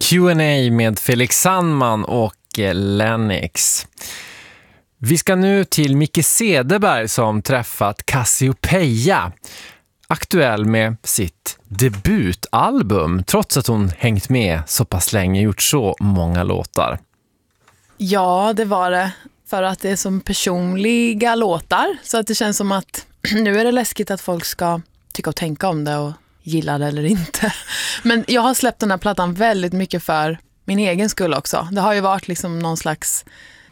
Q&A med Felix Sandman och Lennox. Vi ska nu till Micke Cederberg som träffat Cassiopeia, aktuell med sitt debutalbum, trots att hon hängt med så pass länge och gjort så många låtar. Ja, det var det. För att det är som personliga låtar. Så att det känns som att nu är det läskigt att folk ska tycka och tänka om det och gilla det eller inte. Men jag har släppt den här plattan väldigt mycket för min egen skull också. Det har ju varit liksom någon slags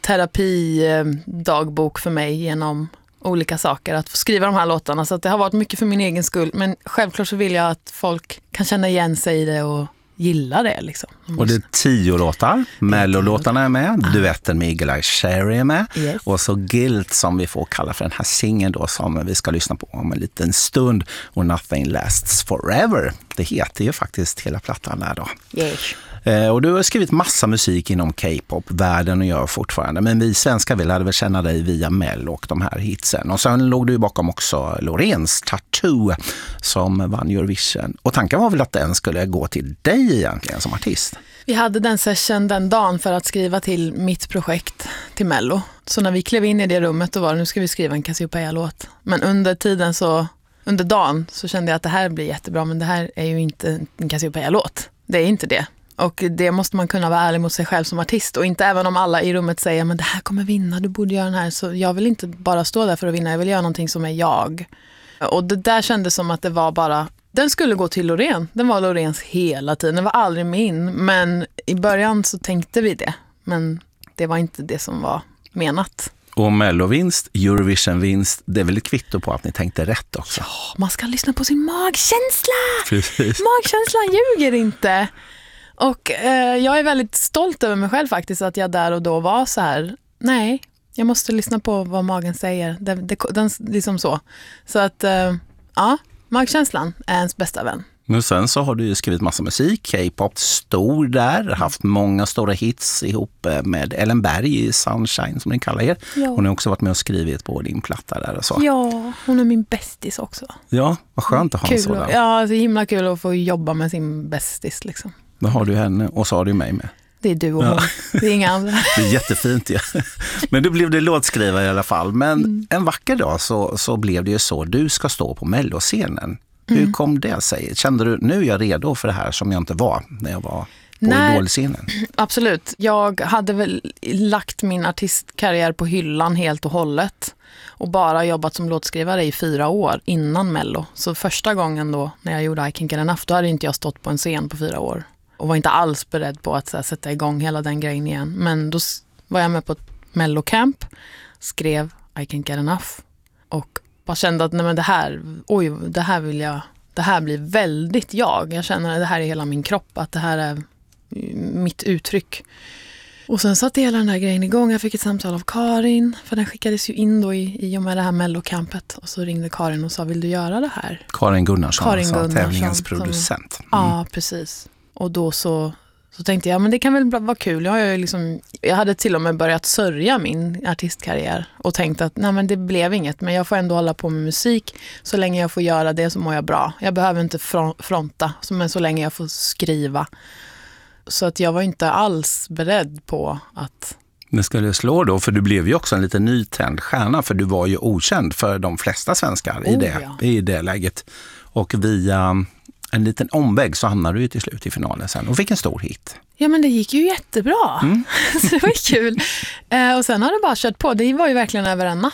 terapidagbok för mig genom olika saker att få skriva de här låtarna. Så att det har varit mycket för min egen skull. Men självklart så vill jag att folk kan känna igen sig i det och gilla det liksom. Och det är 10 låtar. Mellolåtarna är med. Duetten med Eagle Eye Cherry är med. Yes. Och så Guilt som vi får kalla för den här singeln då som vi ska lyssna på om en liten stund. Och Nothing Lasts Forever. Det heter ju faktiskt hela plattan där då. Yes. Och du har skrivit massa musik inom K-pop-världen och gör fortfarande. Men vi svenskar lärde väl känna dig via Mello och de här hitsen. Och sen låg du ju bakom också Loreens Tattoo som vann Eurovision. Och tanken var väl att den skulle gå till dig egentligen som artist? Vi hade den session den dagen för att skriva till mitt projekt till Mello. Så när vi klev in i det rummet då var det, nu ska vi skriva en Cassiopeia-låt. Men under dagen så kände jag att det här blir jättebra, men det här är ju inte en Cassiopeia-låt. Det är inte det. Och det måste man kunna vara ärlig mot sig själv som artist. Och inte även om alla i rummet säger men det här kommer vinna, du borde göra den här. Så jag vill inte bara stå där för att vinna, jag vill göra någonting som är jag. Och det där kändes som att det var bara, den skulle gå till Loreen. Den var Loreens hela tiden, den var aldrig min. Men i början så tänkte vi det. Men det var inte det som var menat. Och Mello-vinst, Eurovision-vinst, det är väl ett kvitto på att ni tänkte rätt också? Ja, man ska lyssna på sin magkänsla. Precis. Magkänslan ljuger inte. Och jag är väldigt stolt över mig själv faktiskt att jag där och då var så här, nej, jag måste lyssna på vad magen säger. Den liksom så. Så att, ja, magkänslan är ens bästa vän. Men sen så har du ju skrivit massa musik, K-pop stor där, haft många stora hits ihop med Ellen Berg i Sunshine som ni kallar er. Ja. Hon har också varit med och skrivit på din platta där och så. Ja, hon är min bästis också. Ja, vad skönt att ha en sådan. Ja, det är himla kul att få jobba med sin bästis liksom. Då har du henne och så har du mig med. Det är du och hon. Det är inga andra. Det är jättefint, ja. Men då blev det låtskrivare i alla fall. Men en vacker dag så blev det ju så. Du ska stå på Melloscenen. Hur kom det sig? Kände du, nu är jag redo för det här som jag inte var när jag var på Idol-scenen? Absolut. Jag hade väl lagt min artistkarriär på hyllan helt och hållet. Och bara jobbat som låtskrivare i 4 år innan Mello. Så första gången då när jag gjorde I Can't Get Enough, då hade inte jag stått på en scen på 4 år. Och var inte alls beredd på att sätta igång hela den grejen igen. Men då var jag med på ett Mello-camp, skrev I Can't Get Enough. Och bara kände att nej, men det här blir väldigt jag. Jag känner att det här är hela min kropp, att det här är mitt uttryck. Och sen satte hela den här grejen igång. Jag fick ett samtal av Karin, för den skickades ju in då i och med det här Mello-campet. Och så ringde Karin och sa, vill du göra det här? Karin Gunnarsson, tävlingens producent. Ja, precis. Och då så tänkte jag, men det kan väl vara kul. Jag hade till och med börjat sörja min artistkarriär och tänkte att nej, men det blev inget. Men jag får ändå hålla på med musik. Så länge jag får göra det så mår jag bra. Jag behöver inte fronta, men så länge jag får skriva. Så att jag var inte alls beredd på att... Det skulle slå då, för du blev ju också en liten nytänd stjärna. För du var ju okänd för de flesta svenskar i det läget. Och via en liten omväg så hamnade du ju till slut i finalen sen och fick en stor hit. Ja, men det gick ju jättebra. Så det var kul. Och sen har det bara kört på. Det var ju verkligen över en natt.